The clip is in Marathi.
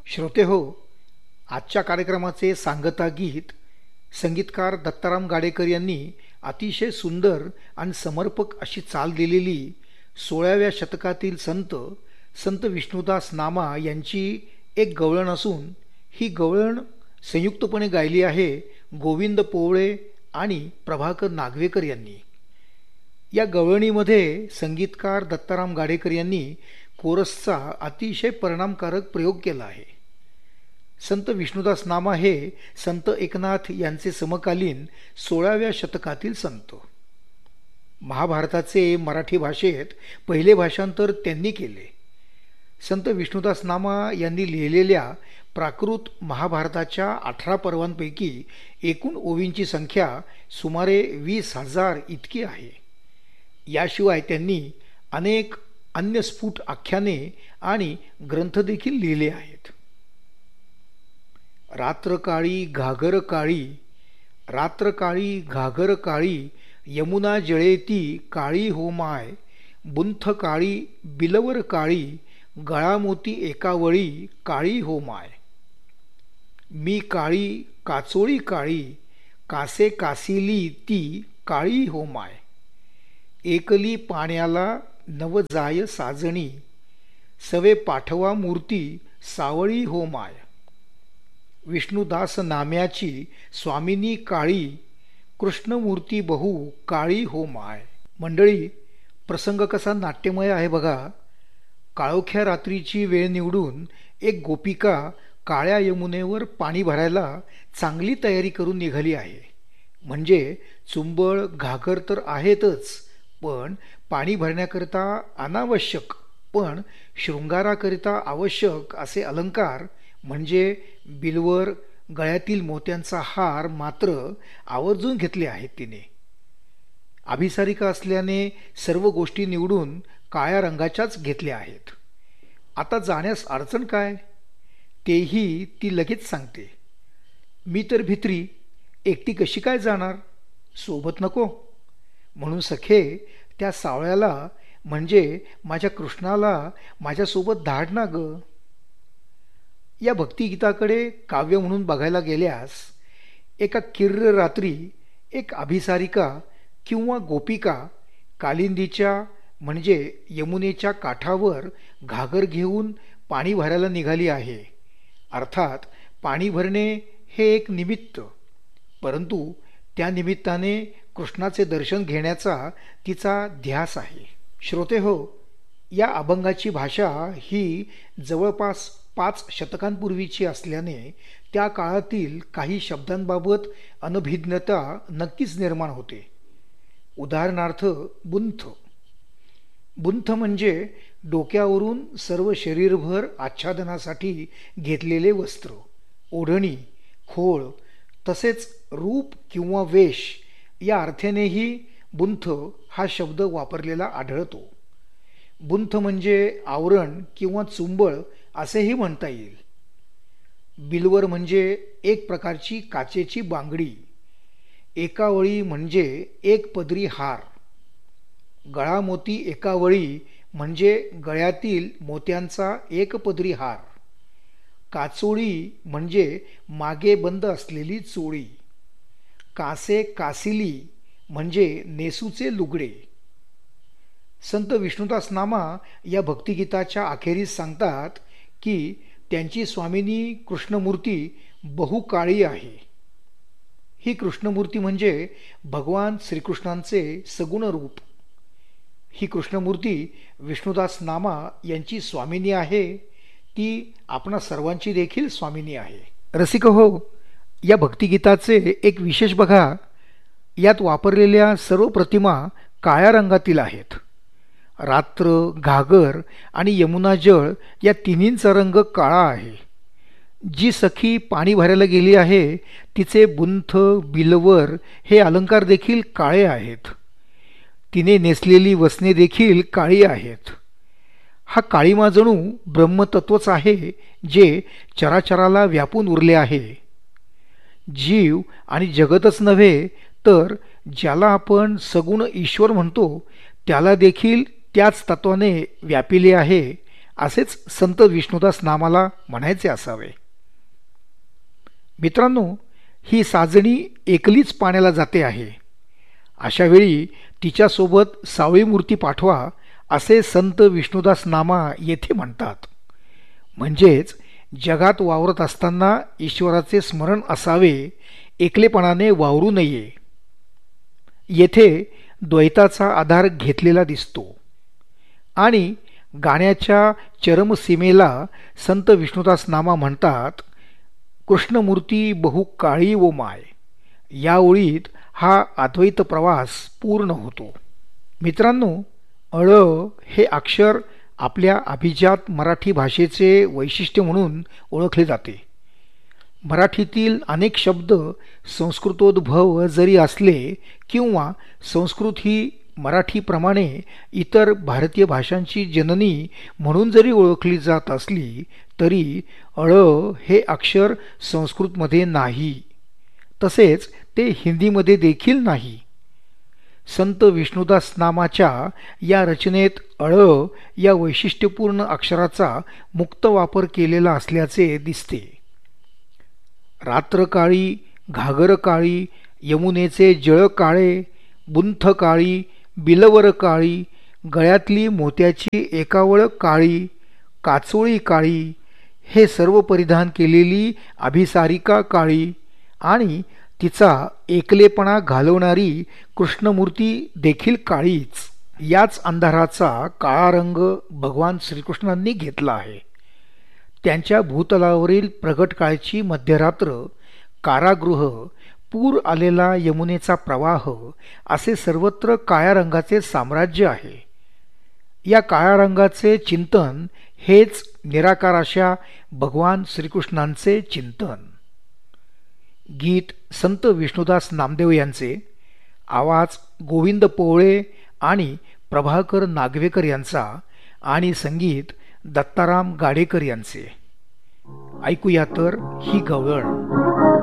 श्रोते हो, आजच्या कार्यक्रमाचे सांगता गीत संगीतकार दत्ताराम गाडेकर यांनी अतिशय सुंदर आणि समर्पक अशी चाल दिलेली 16व्या शतकातील संत संत विष्णुदास नामा यांची एक गवळण असून ही गवळण संयुक्तपणे गायली आहे गोविंद पोवळे आणि प्रभाकर नागवेकर यांनी. या गवळणीमध्ये संगीतकार दत्ताराम गाडेकर यांनी कोरसचा अतिशय परिणामकारक प्रयोग केला आहे. संत विष्णुदास नामा हे संत एकनाथ यांचे समकालीन 16व्या शतकातील संत. महाभारताचे मराठी भाषेत पहिले भाषांतर त्यांनी केले. संत विष्णुदास नामा यांनी लिहिलेल्या प्राकृत महाभारताच्या 18 पर्वांपैकी एकूण ओवींची संख्या सुमारे 20,000 इतकी आहे. याशिवाय त्यांनी अनेक अन्य स्फुट आख्याने आणि ग्रंथ देखील लिहिले आहेत. रात्र काळी घागर काळी, रात्र काळी घागर काळी, यमुना जळेती काळी हो माय, बुंथ काळी बिलवर काळी, गळामोती एकावळी काळी हो माय. मी काळी काचोळी काळी, कासे कासिली ती काळी हो माय. एकली पाण्याला नव जाय साजणी, सवे पाठवा मूर्ती सावळी हो माय. विष्णुदास नाम्याची स्वामिनी काळी, कृष्णमूर्ती बहु काळी हो माय. मंडळी, प्रसंग कसा नाट्यमय आहे बघा. काळोख्या रात्रीची वेळ निवडून एक गोपिका काळ्या यमुनेवर पाणी भरायला चांगली तयारी करून निघाली आहे. म्हणजे चुंबळ घागर तर आहेतच, पण पाणी भरण्याकरिता अनावश्यक पण शृंगाराकरिता आवश्यक असे अलंकार म्हणजे बिलवर, गळ्यातील मोत्यांचा हार मात्र आवर्जून घेतले आहेत तिने. अभिसारिका असल्याने सर्व गोष्टी निवडून काळ्या रंगाच्याच घेतल्या आहेत. आता जाण्यास अडचण काय तेही ती लगेच सांगते. मी तर भित्री एकटी कशी काय जाणार, सोबत नको. म्हणून सखे त्या सावळ्याला म्हणजे माझ्या कृष्णाला माझ्यासोबत धाड ना ग. या भक्तिगीताकडे काव्य म्हणून बघायला गेल्यास एका किर्र रात्री एक अभिसारिका किंवा गोपिका कालिंदीच्या म्हणजे यमुनेच्या काठावर घागर घेऊन पाणी भरायला निघाली आहे. अर्थात पाणी भरणे हे एक निमित्त, परंतु त्या निमित्ताने कृष्णाचे दर्शन घेण्याचा तिचा ध्यास आहे. श्रोते हो, या अभंगाची भाषा ही जवळपास 5 शतकांपूर्वीची असल्याने त्या काळातील काही शब्दांबाबत अनभिज्ञता नक्कीच निर्माण होते. उदाहरणार्थ बुंथ. बुंथ म्हणजे डोक्यावरून सर्व शरीरभर आच्छादनासाठी घेतलेले वस्त्र, ओढणी, खोळ तसेच रूप किंवा वेश या अर्थानेही बुंथ हा शब्द वापरलेला आढळतो. बुंथ म्हणजे आवरण किंवा चुंबळ असेही म्हणता येईल. बिलवर म्हणजे एक प्रकारची काचेची बांगडी. एकावळी म्हणजे एक पदरी हार. गळामोती एकावळी म्हणजे गळ्यातील मोत्यांचा एक पदरी हार. काचोळी म्हणजे मागे बंद असलेली चोळी. कासे कासिली म्हणजे नेसूचे लुगडे. संत विष्णुदास नामा या भक्तिगीताच्या अखेरीस सांगतात की त्यांची स्वामिनी कृष्णमूर्ती बहुकाळी आहे. ही कृष्णमूर्ती म्हणजे भगवान श्रीकृष्णांचे सगुण रूप. ही कृष्णमूर्ती विष्णुदास नामा यांची स्वामिनी आहे. ती आपणा सर्वांची देखील स्वामिनी आहे. रसिक हो, या भक्तिगीताचे एक विशेष बघा. यात वापरलेल्या सर्व प्रतिमा काळ्या रंगातील आहेत. रात्र, घागर आणि यमुना जळ या तिन्हींचा रंग काळा आहे. जी सखी पाणी भरायला गेली आहे तिचे बुंथ, बिलवर हे अलंकार देखील काळे आहेत. तिने नेसलेली वसने देखील काळी आहेत. हा काळीमा जणू ब्रह्मतत्वच आहे जे चराचराला व्यापून उरले आहे. जीव आणि जगतच नव्हे तर ज्याला आपण सगुण ईश्वर म्हणतो त्याला देखील त्याच तत्वाने व्यापिले आहे असेच संत विष्णुदास नामाला म्हणायचे असावे. मित्रांनो, ही साजणी एकलीच पाण्याला जाते आहे. अशावेळी तिच्यासोबत सावळी मूर्ती पाठवा असे संत विष्णुदास नामा येथे म्हणतात. म्हणजेच जगात वावरत असताना ईश्वराचे स्मरण असावे, एकलेपणाने वावरू नये. येथे द्वैताचा आधार घेतलेला दिसतो आणि गाण्याच्या चरमसीमेला संत विष्णुदास नामा म्हणतात, कृष्णमूर्ती बहु काळी वो माय. या ओळीत हा अद्वैत प्रवास पूर्ण होतो. मित्रांनो, अळ हे अक्षर आपल्या अभिजात मराठी भाषेचे वैशिष्ट्य म्हणून ओळखले जाते. मराठीतील अनेक शब्द संस्कृतोद्भव जरी असले किंवा संस्कृत ही मराठीप्रमाणे इतर भारतीय भाषांची जननी म्हणून जरी ओळखली जात असली तरी अळ हे अक्षर संस्कृतमध्ये नाही, तसेच ते हिंदीमध्ये देखील नाही. संत विष्णुदास नामाच्या या रचनेत अळ या वैशिष्ट्यपूर्ण अक्षराचा मुक्त वापर केलेला असल्याचे दिसते. रात्र काळी घागर काळी यमुनेचे जळ काळे, बुंथ काळी बिलवर काळी, गळ्यातली मोत्याची एकावळ काळी, काचोळी काळी, हे सर्व परिधान केलेली अभिसारिका काळी आणि तिचा एकलेपणा घालवणारी कृष्णमूर्ती देखील काळीच. याच अंधाराचा काळा रंग भगवान श्रीकृष्णांनी घेतला आहे. त्यांच्या भूतलावरील प्रगट काळची मध्यरात्र, कारागृह, पूर आलेला यमुनेचा प्रवाह असे सर्वत्र काळ्या रंगाचे साम्राज्य आहे. या काळ्या रंगाचे चिंतन हेच निराकार अशा भगवान श्रीकृष्णांचे चिंतन. गीत संत विष्णुदास नामदेव यांचे, आवाज गोविंद पोवळे आणि प्रभाकर नागवेकर यांचा आणि संगीत दत्ताराम गाडेकर यांचे. ऐकूया तर ही गवळण.